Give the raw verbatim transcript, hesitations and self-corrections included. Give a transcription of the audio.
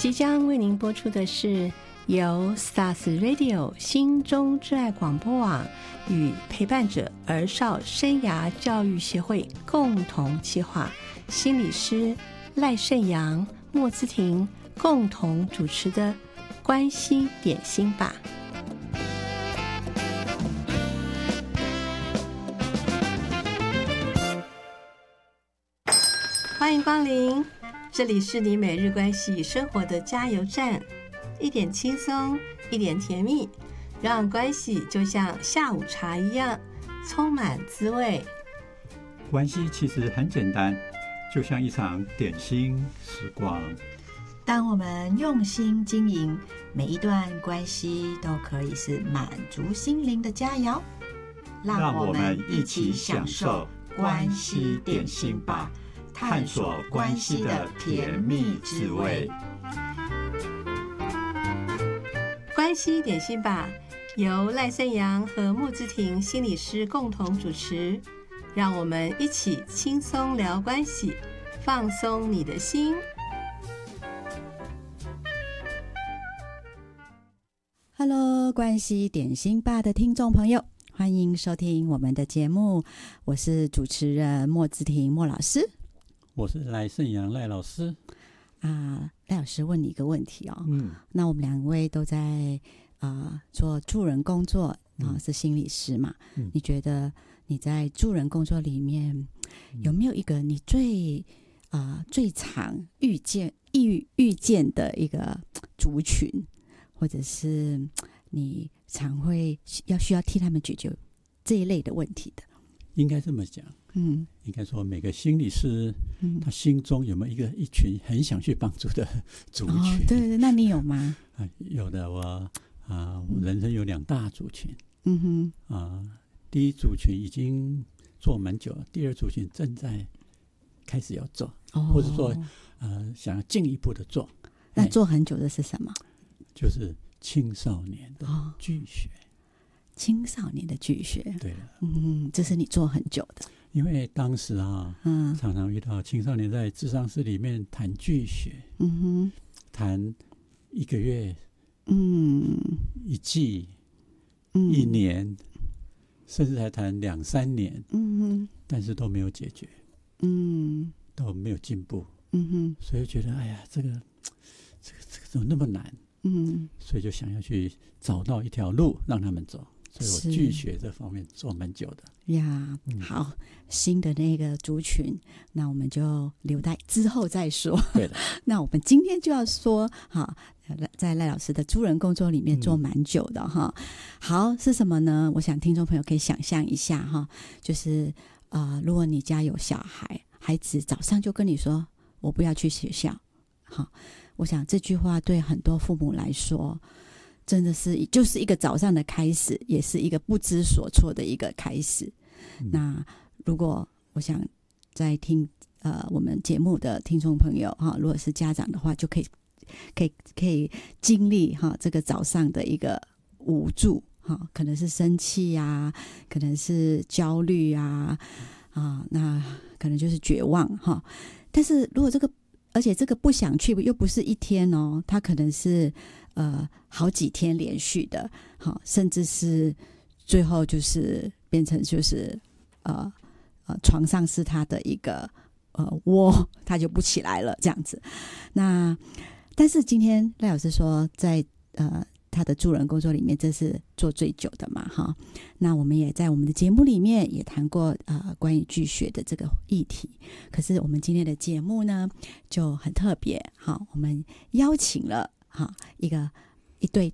即将为您播出的是由 S A S Radio 心中之爱广播网与陪伴者儿少生涯教育协会共同企划，心理师赖胜阳、莫姿婷共同主持的关系点心吧。欢迎光临，这里是你每日关系与生活的加油站，一点轻松，一点甜蜜，让关系就像下午茶一样充满滋味。 关系其实很简单，就像一场点心时光。 当我们用心经营，每一段关系都可以是满足心灵的佳肴。 让我们一起享受关系点心吧，探索关系的甜蜜滋味。 关系点心吧，由赖胜阳和穆姿婷心理师共同主持，让我们一起轻松聊关系，放松你的心。 Hello， 关系点心吧的听众朋友，欢迎收听我们的节目，我是主持人莫姿婷莫老师。 我是赖胜阳赖老师。 啊，赖老师问你一个问题哦。 嗯， 那我们两位都在啊、呃、做助人工作啊、呃，是心理师嘛？嗯，你觉得你在助人工作里面有没有一个你最啊、呃、最常遇见遇遇见的一个族群，或者是你常会要需要替他们解决这一类的问题的？ 应该这么讲。嗯，应该说每个心理师、嗯、他心中有没有一个一群很想去帮助的族群？ 哦，对对，那你有吗？ 啊、有的，我啊，我人生有两大族群。嗯哼，啊，第一族群已经做蛮久了，第二族群正在开始要做，哦、或者说呃想要进一步的做。 那做很久的是什么？ 就是青少年的拒学。哦， 青少年的拒学， 对了， 嗯，这是你做很久的。 因为当时啊，嗯，常常遇到青少年在諮商室里面谈拒学，嗯哼，谈一个月，嗯，一季，嗯，一年，甚至还谈两三年，嗯哼，但是都没有解决，嗯，都没有进步，嗯哼，所以觉得哎呀，这个，这个，这个怎么那么难？嗯，所以就想要去找到一条路让他们走。所以我拒学这方面做蛮久的呀。好，新的那个族群，那我们就留待之后再说。 对的。 那我们今天就要说，哈，在赖老师的助人工作里面做蛮久的哈、嗯。好，是什么呢？我想听众朋友可以想象一下哈，就是呃，如果你家有小孩，孩子早上就跟你说我不要去学校，好，我想这句话对很多父母来说，真的是就是一个早上的开始，也是一个不知所措的一个开始。嗯、那如果我想在听呃我们节目的听众朋友哈，如果是家长的话，就可以可以可以经历哈这个早上的一个无助哈，可能是生气啊，可能是焦虑啊啊，那可能就是绝望哈。但是如果这个而且这个不想去又不是一天哦，它可能是呃好几天连续的，好，甚至是最后就是变成就是呃呃床上是他的一个呃窝，他就不起来了这样子。那但是今天赖老师说在呃他的助人工作里面，这是做最久的嘛哈。那我们也在我们的节目里面也谈过呃关于拒学的这个议题。可是我们今天的节目呢就很特别，好，我们邀请了哈一个一对